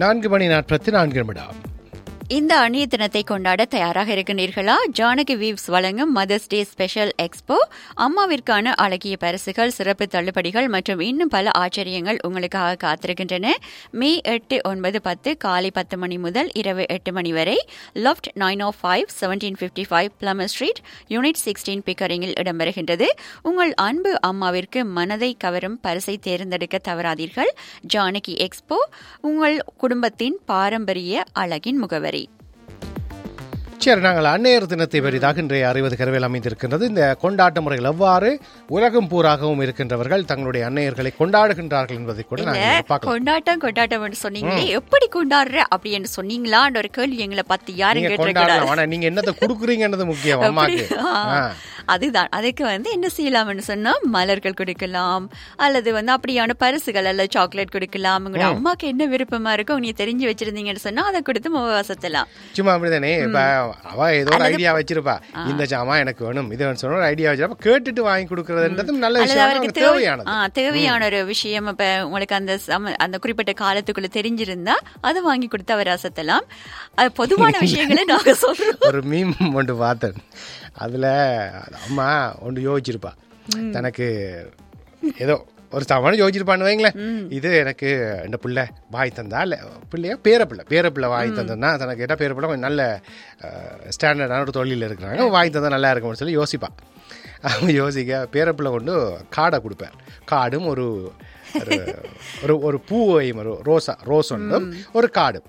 4:44 இந்த அந்நிய தினத்தை கொண்டாட தயாராக இருக்கின்றீர்களா? ஜானகி வீவ்ஸ் வழங்கும் மதர்ஸ் டே ஸ்பெஷல் எக்ஸ்போ, அம்மாவிற்கான அழகிய பரிசுகள், சிறப்பு தள்ளுபடிகள் மற்றும் இன்னும் பல ஆச்சரியங்கள் உங்களுக்காக காத்திருக்கின்றன. மே 8, 9, 10 காலை 10 மணி முதல் இரவு 8 மணி வரை லொஃப்ட் 905 1755 பிளமர் ஸ்ட்ரீட், யூனிட் 16 பிக்கரிங்கில் இடம்பெறுகின்றது. உங்கள் அன்பு அம்மாவிற்கு மனதை கவரும் பரிசை தேர்ந்தெடுக்க தவறாதீர்கள். ஜானகி எக்ஸ்போ, உங்கள் குடும்பத்தின் பாரம்பரிய அழகின் முகவரி. சரி, நாங்கள் அன்னையர் தினத்தை பெரிதாக இன்றைய 60 கருவில் அமைந்திருக்கின்றது. இந்த கொண்டாட்ட முறைகள் எவ்வாறு உலகம் பூராகவும் இருக்கின்றவர்கள் தங்களுடைய அன்னையர்களை கொண்டாடுகின்றார்கள் என்பதை கூட கொண்டாட்டம் சொன்னீங்களே, எப்படி கொண்டாடுற அப்படி என்று சொன்னீங்களான்னு ஒரு கேள்வி எங்களை பத்தி யாரும் கேட்டிருக்கிறாங்க. நீங்க என்னத்தை கொடுக்குறீங்கன்றது முக்கியம் அம்மாக்கு. அதுதான், அதுக்கு என்ன செய்யலாம்னு சொன்னா மலர்கள் கொடுக்கலாம், அல்லது அப்படியான பரிசுகள் அல்ல சாக்லேட் கொடுக்கலாம். உங்களோட அம்மாக்கு என்ன விருப்பமா இருக்கும் நீங்க தெரிஞ்சு வச்சிருந்தீங்கன்னு சொன்னா அதை கொடுத்து முகவாசத்தலாம். சும்மா அப்படிதானே, அவ ஏதோ ஒரு ஐடியா வச்சிருப்பா, இந்த ஜாமா எனக்கு வேணும் இது சொன்ன ஒரு ஐடியா வச்சிருப்பா, கேட்டுட்டு வாங்கி கொடுக்கறதுன்றது நல்ல விஷயம், தேவையான ஒரு விஷயம். இப்ப உங்களுக்கு அந்த குறிப்பிட்ட காலத்துக்குள்ள தெரிஞ்சிருந்தா அதை வாங்கி கொடுத்து அவர் அசத்தலாம். பொதுவான விஷயங்களை நாங்க சொல்றோம். ஒரு மீம் ஒன்று பார்த்தேன், அதுல அம்மா ஒன்று யோசிச்சிருப்பா, தனக்கு ஏதோ ஒரு சாமான யோசிச்சிருப்பான்னு வைங்களேன், இது எனக்கு இந்த பிள்ளை வாங்கி தந்தா இல்லை பிள்ளையா பேரப்பிள்ளை வாங்கி தந்தா தனக்கு கேட்டால் பேரப்பிள்ளை கொஞ்சம் நல்ல ஸ்டாண்டர்டான ஒரு தொழிலில் இருக்கிறாங்க, வாங்கி தந்தா நல்லா இருக்கும்னு சொல்லி யோசிப்பான். அவங்க யோசிக்க பேரப்பிள்ளை கொண்டு காடை கொடுப்பார். காடும் ஒரு ஒரு பூவையும் ஒரு ரோஸ் ஒன்றும் ஒரு காடும்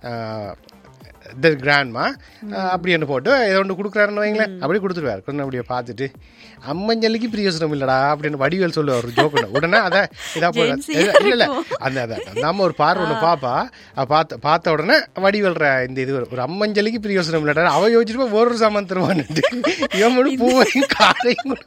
த கிராண்ட்மா அப்படின்னு போட்டு ஏதோ ஒன்று கொடுக்குறாருன்னு வைங்களேன், அப்படி கொடுத்துருவார். கொஞ்சம் அப்படியே பார்த்துட்டு அம்மஞ்சலிக்கு பிரியோசனம் இல்லடா அப்படின்னு வடிவேல் சொல்லுவார் ஒரு ஜோக்குன்னு. உடனே அதை இதா போடுற இல்லை அந்த நம்ம ஒரு பார்வை ஒன்று பார்த்த உடனே வடிவேல்ற இந்த இது ஒரு அம்மஞ்சலிக்கு பிரியோசனம் இல்லடா, அவ யோசிச்சிருப்பா ஒரு சாமான் தருவான்ட்டு இவன் பூவையும் காரையும்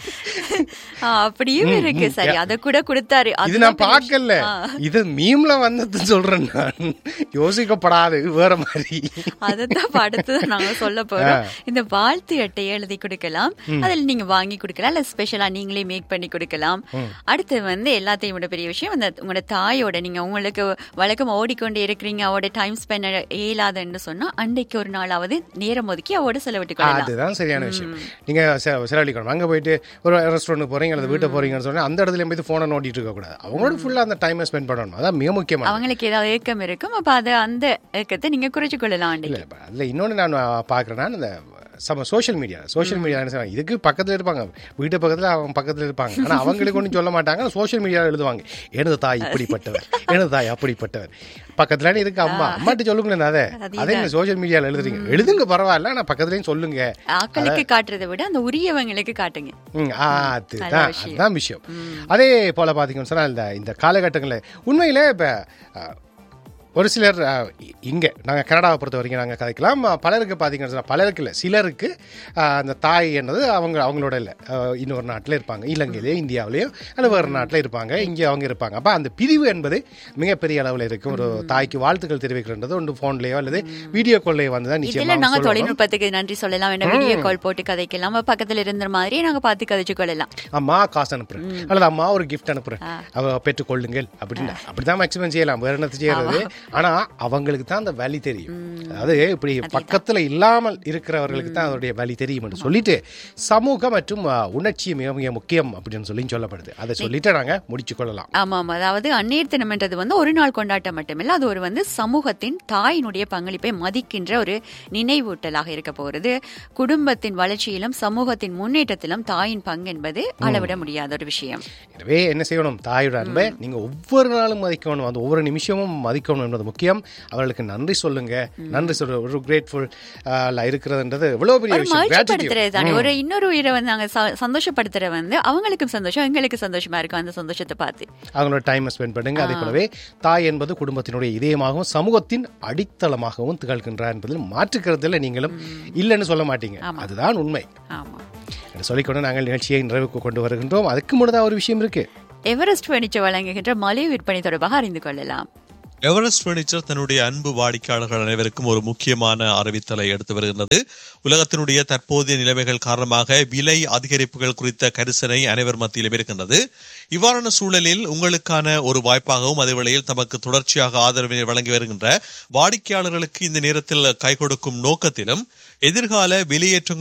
அப்படியும் இருக்கு. சரி, அத கூட கொடுத்தாரு. இது நான் பார்க்கல, இது மீம்ல வந்தது சொல்றேன், நான் யோசிக்கப்படாது வேற மாதிரி. அதான் அடுத்துதான் நாங்க சொல்ல போறோம். இந்த வாழ்த்து அட்டையை எழுதி கொடுக்கலாம், அதில் நீங்க வாங்கி கொடுக்கலாம், இல்ல ஸ்பெஷலா நீங்களே மேக் பண்ணி கொடுக்கலாம். அடுத்து எல்லாத்தையும் விட பெரிய விஷயம், உங்களோட தாயோட நீங்க உங்களுக்கு வழக்கம் ஓடிக்கொண்டே இருக்கிறீங்க, அவட டைம் ஸ்பெண்ட் இயலாதுன்னு சொன்னா அன்றைக்கு ஒரு நாளாவது நேரம் ஒதுக்கி அவட செலவிட்டு கொள்ளலாம். அதுதான் சரியான விஷயம். நீங்க செலவழிக்கணும். அங்க போயிட்டு ஒரு ரெஸ்டாரண்ட் போறீங்க அல்லது வீட்டை போறீங்கன்னு சொன்னா அந்த இடத்துல போய் போனை நோண்டிட்டு இருக்க கூடாது. அவங்களோட ஃபுல்லா அந்த டைமை ஸ்பெண்ட் பண்ணணும். அதான் மிக முக்கியமா. அவங்களுக்கு ஏதாவது ஏக்கம் இருக்கும், அப்ப அந்த ஏக்கத்தை நீங்க குறைச்சு கொள்ளலாம். இல்ல இன்னொன்னு நான் பாக்குறேன்னா, இந்த சோஷியல் மீடியா இதுக்கு பக்கத்துல இருப்பாங்க, வீட்டு பக்கத்துல அவங்க பக்கத்துல இருப்பாங்க, ஆனா அவங்களுக்கு ஒன்றும் சொல்ல மாட்டாங்க. சோஷியல் மீடியாவில் எழுதுவாங்க, எனது தாய் இப்படிப்பட்டவர், எனது தாய் அப்படிப்பட்டவர். பக்கத்துல இருக்கு அம்மாட்டு சொல்லுங்களேன், அதை சோஷியல் மீடியாவில் எழுதுங்க பரவாயில்ல, ஆனா பக்கத்துலயும் சொல்லுங்க. ஆக்களுக்கு காட்டுறதை விட அந்த உரியவங்களுக்கு காட்டுங்க. அதுதான் விஷயம். அதே போல பாத்தீங்கன்னு சொன்னா இந்த காலகட்டங்களில் உண்மையிலே இப்ப ஒரு சிலர் இங்கே நாங்கள் கனடாவை பொறுத்த வரைக்கும் நாங்கள் கதைக்கலாம். பலருக்கு பார்த்தீங்கன்னா, பலருக்கு இல்லை சிலருக்கு அந்த தாய் என்னது அவங்களோட இல்லை, இன்னொரு நாட்டில் இருப்பாங்க, இலங்கையிலேயோ இந்தியாவிலேயோ அல்ல வேறு நாட்டில் இருப்பாங்க, இங்கே அவங்க இருப்பாங்க. அப்போ அந்த பிரிவு என்பது மிகப்பெரிய அளவில் இருக்கும். ஒரு தாய்க்கு வாழ்த்துக்கள் தெரிவிக்கிறது ஒன்று ஃபோன்லேயோ அல்லது வீடியோ கால்லையோ வந்து தான் நிச்சயமாக நாங்கள் தொழில்நுட்பத்துக்கு நன்றி சொல்லலாம். வீடியோ கால் போட்டு கதைக்கலாம், பக்கத்தில் இருந்த மாதிரியே நாங்கள் பார்த்து கதைச்சு கொள்ளலாம். அம்மா காசு அனுப்புறேன் அல்லது அம்மா ஒரு கிஃப்ட் அனுப்புறேன், அவ பெற்றுக்கொள்ளுங்கள் அப்படின்னு அப்படிதான் மேக்ஸிமம் செய்யலாம். வேறு என்ன செய்யறது? ஆனா அவங்களுக்கு தான் அந்த வலி தெரியும். அதாவது இப்படி பக்கத்துல இல்லாமல் இருக்கிறவர்களுக்கு தான் அதோடைய வலி தெரியும் என்று சொல்லிட்டு சமூக மற்றும் உணர்ச்சி மிக மிக முக்கியம் அப்படின்னு சொல்லப்படுது. அதை சொல்லிட்டு நாங்க முடிச்சு கொள்ளலாம். ஆமாம், அதாவது அந்நியர் தினம்ன்றது ஒரு நாள் கொண்டாட்டம் மட்டுமில்லை, அது ஒரு சமூகத்தின் தாயினுடைய பங்களிப்பை மதிக்கின்ற ஒரு நினைவூட்டலாக இருக்க போகிறது. குடும்பத்தின் வளர்ச்சியிலும் சமூகத்தின் முன்னேற்றத்திலும் தாயின் பங்கு என்பது அளவிட முடியாத ஒரு விஷயம். எனவே என்ன செய்யணும்? தாயோட அன்பை நீங்க ஒவ்வொரு நாளும் மதிக்கணும், அந்த ஒவ்வொரு நிமிஷமும் மதிக்கணும் என்பது முக்கியம். அவர்களுக்கு நன்றி சொல்லுங்க. நன்றி சொல்ற ஒரு கிரேட்ஃபுல் இருக்கிறதுன்றது எவ்வளவு பெரிய விஷயம். ஒரு இன்னொரு உயிரை நாங்க சந்தோஷப்படுத்துற அவங்களுக்கும் சந்தோஷம், எங்களுக்கு சந்தோஷமா இருக்கும். அந்த சந்தோஷத்தை பார்த்து அவங்களோட டைம் ஸ்பெண்ட் பண்ணுங்க. அதே போலவே தாய் என்பது குடும்பத்தினுடைய இதயமாகவும் சமூகத்தின் அடித்தளமாகவும் திகழ்கின்றார் என்பதில் மாற்றுக்கிறதுல நீங்களும் இல்லைன்னு சொல்ல மாட்டீங்க. அதுதான் உண்மை. சொல்லிக்கொண்டு நாங்கள் நிகழ்ச்சியை நிறைவுக்கு கொண்டு வருகின்றோம். அதுக்கு முன்னதாக ஒரு விஷயம் இருக்கு. எவரெஸ்ட் பர்னிச்சர் வழங்குகின்ற மலிவு விற்பனை தொடர்பாக அறிந்து கொள்ளலாம். எவரெஸ்ட் பர்னிச்சர் தன்னுடைய அன்பு வாடிக்கையாளர்கள் அனைவருக்கும் ஒரு முக்கியமான அறிவித்தலை எடுத்து வருகிறது. உலகத்தினுடைய தற்போதைய நிலைமைகள் காரணமாக விலை அதிகரிப்புகள் குறித்த கரிசனை அனைவர் மத்தியிலும் இருக்கின்றது. இவ்வாறான சூழலில் உங்களுக்கான ஒரு வாய்ப்பாகவும் அதேவேளையில் தமக்கு தொடர்ச்சியாக ஆதரவினை வழங்கி வருகின்ற வாடிக்கையாளர்களுக்கு இந்த நேரத்தில் கை கொடுக்கும் நோக்கத்திலும் எதிர்கால விலையேற்றங்கள்